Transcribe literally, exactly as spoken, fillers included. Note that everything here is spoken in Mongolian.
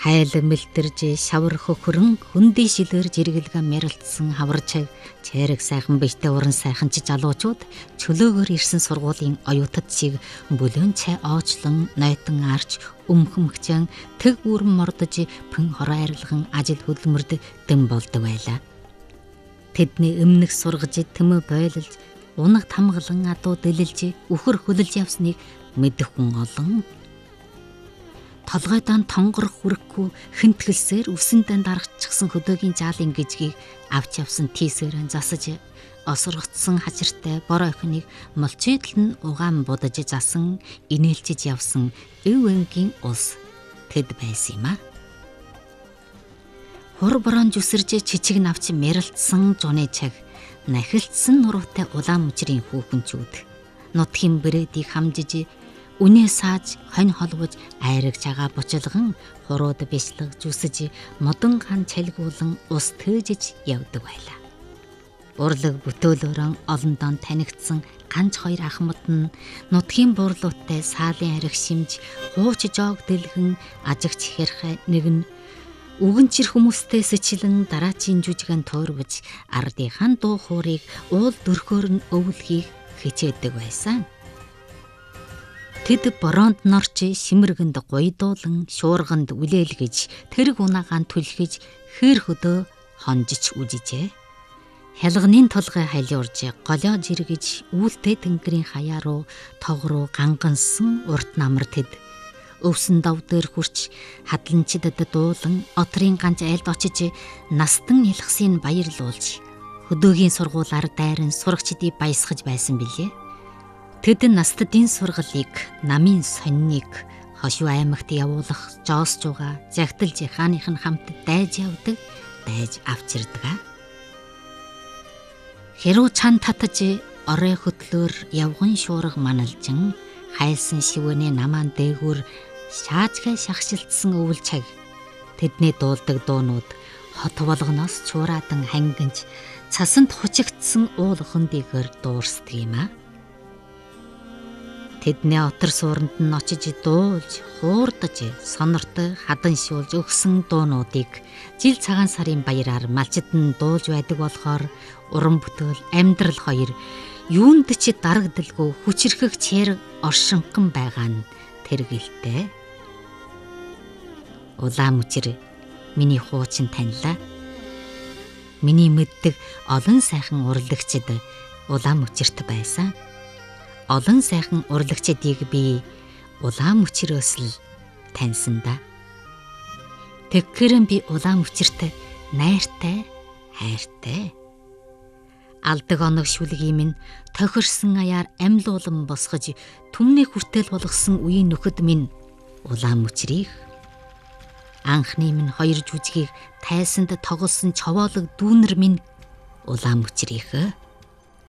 Хайл мэлтэрж шавар хөхрөн хөндөй шилэрж иргэлгэн мярилцсан хаварчаг чайраг сайхан бийтэй уран сайханч залуучууд чөлөөгөр ирсэн сургуулийн оюутад шиг бөлөн цай оочлон нойтон арч өмхмгчэн тэг бүрэн мордож пэн хороо арилган ажил хөдөлмөрд дэм болдог байлаа. Тэдний өмнөх сургаж төмө бойлолж унаг тамгалан адуу дэлэлж үхэр хөлөлж явсныг мэдэх хүн олон. Толгойдоо тонгорох хүрхгүй хинтгэлсээр үсэндээ дарагчсан хөдөөгийн жаалын гижгийг авч явсан тийсэрэн засаж осоргоцсон хачиртай бор охиныг молчидл нь угаан будаж засан инээлжиж явсан өв өнгийн ус тэд байсан юм а. Хур борон зүсэрж чичиг навч мэрэлдсэн жуны чаг нахилтсан нуруутай улаан мөчрийн хүүхэнчүүд нутгийн брэдийг хамжиж үнээ сааж хонь холвож айраг чагаа бучилган хурууд бичлэг зүсэж модон хан чалгуулан ус төөжиж явдаг байлаа. Урлаг бүтөөлөөрөн олондоо танигдсан ганц хоёр ахмад нь нутгийн буурлуутай саалын арх шимж хууч жоог дэлгэн ажигч хэрхэ нэг нь үгэнчэр хүмүүстэй сэчлэн дараачийн жүжигэн туурвж ардынхан дуу хуурыг уул дөрхөөр нь өвлөхийг хичээдэг байсан. Тэд бороонд норч шимэргэнд гуйдуулан шуурганд үлээлгэж тэрэг унагаан түлхэж хэр хөдөө хонжиж үжижээ. Хялганы толгой хайлуурж голоо жиргэж үүлтэй тэнгэрийн хаяа руу тог руу гангансан урт намар тэд өвсөн дов дээр хурч хадланчдад дуулан отрын ганц айлд очиж настан ялхсыг баярлуулж хөдөөгийн сургуулаар дайран сурагчдыг баясгаж байсан билээ. Тэд настдын сургалыг намын сонныг хошуу аймагт явуулах жоос жуга загталж хааных нь хамт дайж явдаг дайж авчирдаг. Хэрүү чан татаж орой хөтлөөр явган шуурга маналжин хайлсан шивэний намаан дээгүүр шаажгай шахшилтсан өвөл чаг тэдний дуулдаг дуунууд хот болгоноос чуураадан хангинж цасанд хучигдсан уул хөндийгөр дуурсдаг юм а. Тэдний отор сууранд нь очиж дуулж, хуурдаж, сонортой хадан шуулж өгсөн дуунуудыг жил цагаан сарын баяраар малчид нь дуулж байдаг болохоор уран бүтээл амьдрал хоёр юунд ч дарагдalгүй хүчрхэг чээр оршинхан байгаа нь тэргэлтэй. Улаан мөчр миний хуучин таньлаа. Миний мэддэг олон сайхан урлагчид улаан мөчрт байсан. Олон сайхан урлагчдыг би улаан мөчрөөс л таньсан да. Тэгэхээр би улаан мөчрт найртай, хайртай. Алдаг оног шүлгийн минь тохирсон аяар амьлуулан босгож түмний хүртэл болгосон үеийн нөхөд минь улаан мөчрийг анхны минь хоёр жүжигийг тайсанд тоглосон човоолог дүүнэр минь улаан мөчрийг